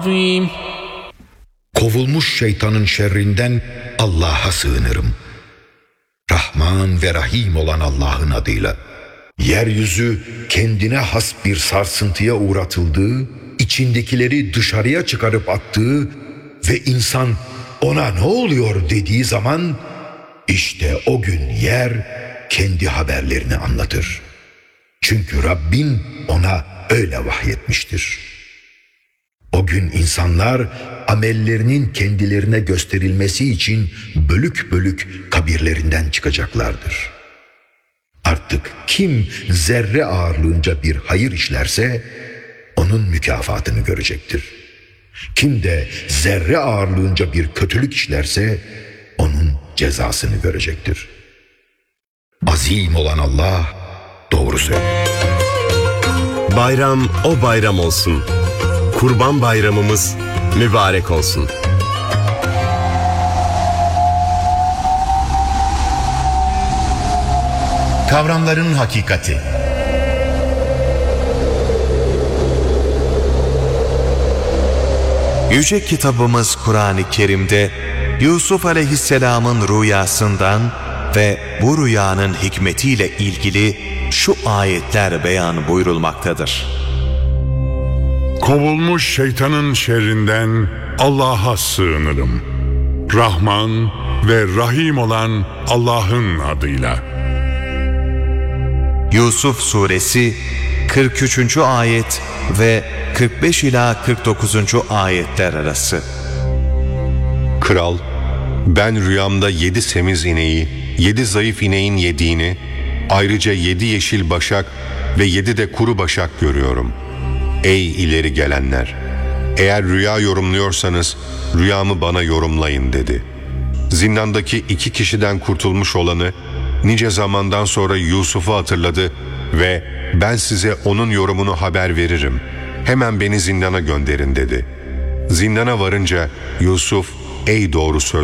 Kovulmuş şeytanın şerrinden Allah'a sığınırım. Rahman ve Rahim olan Allah'ın adıyla. Yeryüzü kendine has bir sarsıntıya uğratıldığı, içindekileri dışarıya çıkarıp attığı ve insan ona ne oluyor dediği zaman işte o gün yer kendi haberlerini anlatır. Çünkü Rabbin ona öyle vahyetmiştir. O gün insanlar amellerinin kendilerine gösterilmesi için bölük bölük kabirlerinden çıkacaklardır. Artık kim zerre ağırlığınca bir hayır işlerse onun mükafatını görecektir. Kim de zerre ağırlığınca bir kötülük işlerse onun cezasını görecektir. Azim olan Allah doğru söylüyor. Bayram o bayram olsun. Kurban Bayramımız mübarek olsun. Kavramların hakikati. Yüce kitabımız Kur'an-ı Kerim'de Yusuf Aleyhisselam'ın rüyasından ve bu rüyanın hikmetiyle ilgili şu ayetler beyan buyurulmaktadır. Kovulmuş şeytanın şerrinden Allah'a sığınırım. Rahman ve Rahim olan Allah'ın adıyla. Yusuf Suresi 43. ayet ve 45 ila 49. ayetler arası. Kral, ben rüyamda 7 semiz ineği, 7 zayıf ineğin yediğini, ayrıca 7 yeşil başak ve 7 de kuru başak görüyorum. Ey ileri gelenler! Eğer rüya yorumluyorsanız rüyamı bana yorumlayın dedi. Zindandaki 2 kişiden kurtulmuş olanı nice zamandan sonra Yusuf'u hatırladı ve ben size onun yorumunu haber veririm. Hemen beni zindana gönderin dedi. Zindana varınca Yusuf, ey doğru söylüyor.